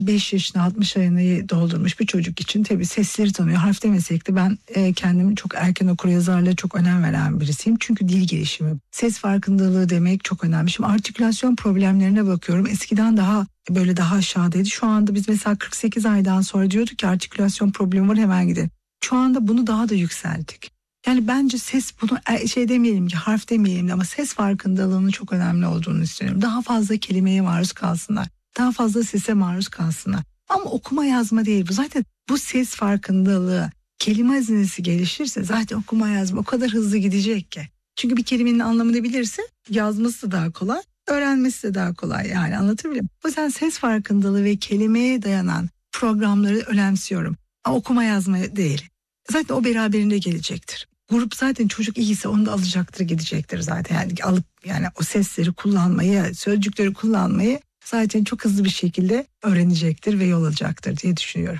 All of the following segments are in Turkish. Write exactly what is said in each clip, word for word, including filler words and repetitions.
beş yaşına altmış ayını doldurmuş bir çocuk için tabii sesleri tanıyor. Harf demesek de ben e, kendimi çok erken okuryazarlığa çok önem veren birisiyim. Çünkü dil gelişimi, ses farkındalığı demek çok önemli. Şimdi artikülasyon problemlerine bakıyorum. Eskiden daha böyle daha aşağıdaydı. Şu anda biz mesela kırk sekiz aydan sonra diyorduk ki artikülasyon problemi var, hemen gidelim. Şu anda bunu daha da yükselttik. Yani bence ses, bunu şey demeyelim ki harf demeyelim ama ses farkındalığının çok önemli olduğunu düşünüyorum. Daha fazla kelimeye maruz kalsınlar. Daha fazla sese maruz kalsınlar. Ama okuma yazma değil bu. Zaten bu ses farkındalığı, kelime hazinesi gelişirse zaten okuma yazma o kadar hızlı gidecek ki. Çünkü bir kelimenin anlamını bilirse yazması da daha kolay, öğrenmesi de daha kolay, yani anlatabiliyor muyum? O yüzden ses farkındalığı ve kelimeye dayanan programları önemsiyorum. Ama okuma yazma değil. Zaten o beraberinde gelecektir. Grup zaten çocuk iyiyse onu da alacaktır, gidecektir zaten. Yani alıp yani o sesleri kullanmayı, sözcükleri kullanmayı zaten çok hızlı bir şekilde öğrenecektir ve yol alacaktır diye düşünüyorum.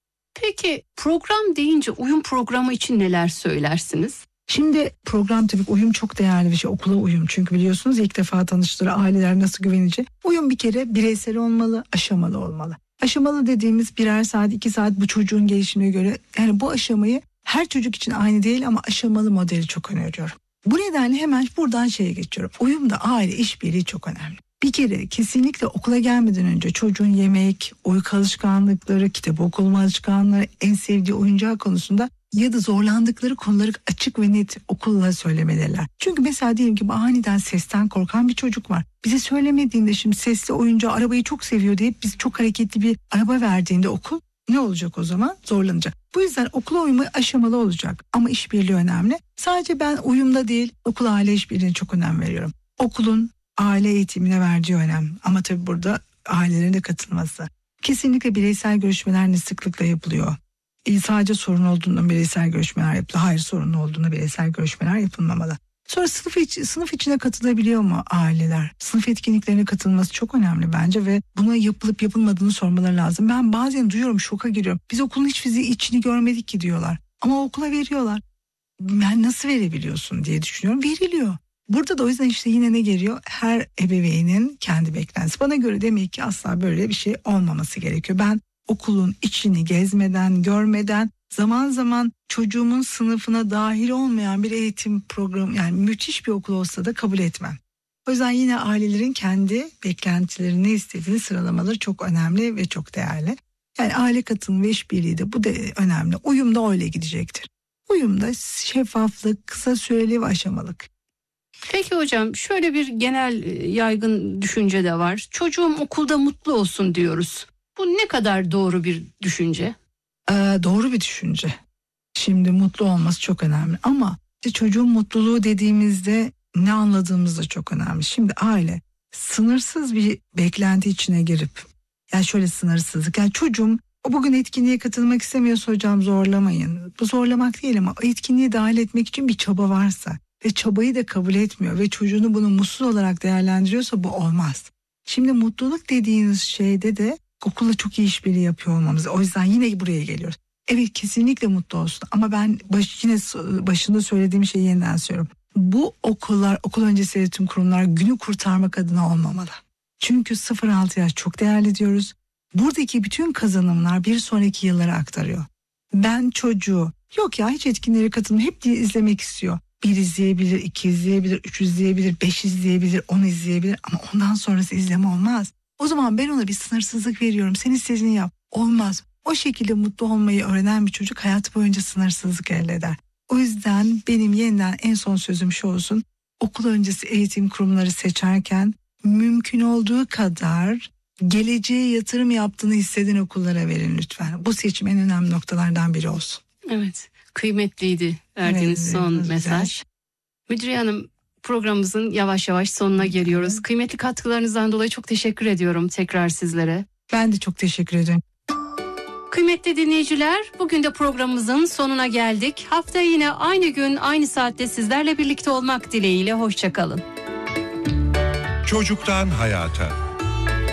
Peki program deyince uyum programı için neler söylersiniz? Şimdi program tabii uyum çok değerli bir şey. Okula uyum, çünkü biliyorsunuz ilk defa tanıştığı aileler nasıl güvenecek? Uyum bir kere bireysel olmalı, aşamalı olmalı. Aşamalı dediğimiz birer saat, iki saat bu çocuğun gelişimine göre. Yani bu aşamayı her çocuk için aynı değil ama aşamalı modeli çok öneriyorum. Bu nedenle hemen buradan şeye geçiyorum. Uyumda aile işbirliği çok önemli. Bir kere kesinlikle okula gelmeden önce çocuğun yemek, uyku alışkanlıkları, kitap okuma alışkanlıkları, en sevdiği oyuncağı konusunda ya da zorlandıkları konuları açık ve net okulla söylemeliler. Çünkü mesela diyelim ki aniden sesten korkan bir çocuk var. Bize söylemediğinde şimdi sesli oyuncağı, arabayı çok seviyor deyip biz çok hareketli bir araba verdiğinde okul ne olacak o zaman? Zorlanacak. Bu yüzden okula uyumu aşamalı olacak ama işbirliği önemli. Sadece ben uyumda değil, okul aile işbirliğine çok önem veriyorum. Okulun aile eğitimine verdiği önem ama tabii burada ailelerin de katılması. Kesinlikle bireysel görüşmeler ne sıklıkla yapılıyor. E, sadece sorun olduğunda bireysel görüşmeler yapılıyor. Hayır, sorun olduğunda bireysel görüşmeler yapılmamalı. Sonra sınıf, iç, sınıf içine katılabiliyor mu aileler? Sınıf etkinliklerine katılması çok önemli bence ve buna yapılıp yapılmadığını sormaları lazım. Ben bazen duyuyorum, şoka giriyorum. Biz okulun hiç fiziği içini görmedik ki diyorlar. Ama okula veriyorlar. Ben nasıl verebiliyorsun diye düşünüyorum. Veriliyor. Burada da o yüzden işte yine ne geliyor? Her ebeveynin kendi beklentisi. Bana göre demek ki asla böyle bir şey olmaması gerekiyor. Ben okulun içini gezmeden, görmeden, zaman zaman çocuğumun sınıfına dahil olmayan bir eğitim programı, yani müthiş bir okul olsa da kabul etmem. O yüzden yine ailelerin kendi beklentilerini, ne istediğini sıralamaları çok önemli ve çok değerli. Yani aile katılımı ve işbirliği de bu da önemli. Uyum da öyle gidecektir. Uyumda şeffaflık, kısa süreli ve aşamalık. Peki hocam, şöyle bir genel yaygın düşünce de var. Çocuğum okulda mutlu olsun diyoruz. Bu ne kadar doğru bir düşünce? Ee, doğru bir düşünce. Şimdi mutlu olması çok önemli ama işte çocuğun mutluluğu dediğimizde ne anladığımız da çok önemli. Şimdi aile sınırsız bir beklenti içine girip, yani şöyle sınırsızlık, yani çocuğum o bugün etkinliğe katılmak istemiyorsa hocam zorlamayın. Bu zorlamak değil ama o etkinliğe dahil etmek için bir çaba varsa ve çabayı da kabul etmiyor ve çocuğunu bunu mutsuz olarak değerlendiriyorsa bu olmaz. Şimdi mutluluk dediğiniz şeyde de okulla çok iyi işbirliği yapıyor olmamız. O yüzden yine buraya geliyoruz. Evet, kesinlikle mutlu olsun ama ben baş, yine başında söylediğim şeyi yeniden söylüyorum. Bu okullar, okul öncesi eğitim kurumlar günü kurtarmak adına olmamalı. Çünkü sıfır altı yaş çok değerli diyoruz. Buradaki bütün kazanımlar bir sonraki yıllara aktarıyor. Ben çocuğu yok ya hiç etkinliğe katılmıyor, hep diye izlemek istiyor. Bir izleyebilir, iki izleyebilir, üç izleyebilir, beş izleyebilir, on izleyebilir ama ondan sonrası izleme olmaz. O zaman ben ona bir sınırsızlık veriyorum. Sen istediğini yap. Olmaz. O şekilde mutlu olmayı öğrenen bir çocuk hayatı boyunca sınırsızlık elde eder. O yüzden benim yeniden en son sözüm şu olsun. Okul öncesi eğitim kurumları seçerken mümkün olduğu kadar geleceğe yatırım yaptığını hisseden okullara verin lütfen. Bu seçim en önemli noktalardan biri olsun. Evet, kıymetliydi verdiğiniz evet, son evet, mesaj. Müdüriye Hanım, programımızın yavaş yavaş sonuna geliyoruz. Evet. Kıymetli katkılarınızdan dolayı çok teşekkür ediyorum tekrar sizlere. Ben de çok teşekkür ederim. Kıymetli dinleyiciler, bugün de programımızın sonuna geldik. Haftaya yine aynı gün, aynı saatte sizlerle birlikte olmak dileğiyle. Hoşça kalın. Çocuktan hayata.